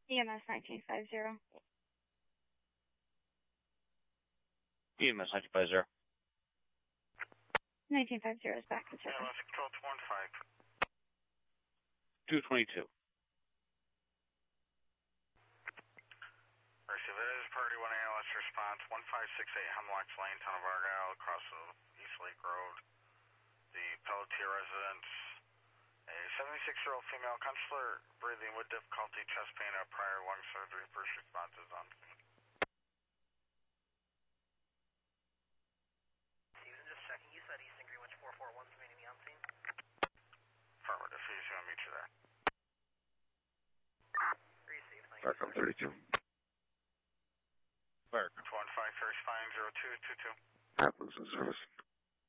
EMS 1950. EMS 1950. 1950 is back to service. EMS control 222. Receive it is priority 1 ALS response 1568 Hemlocks Lane, Town of Argyle, across the East Lake Road. The Pelletier residence. A 76-year-old female counselor breathing with difficulty, chest pain, and prior lung surgery. First response is on scene. Susan, just checking. You said Eastern Greenwich 441 is meeting me on scene? Affirmative. He's going to meet you there. Receive. Thank you. Starcom 32. Fire. 15 first flying 0222. Happens in service.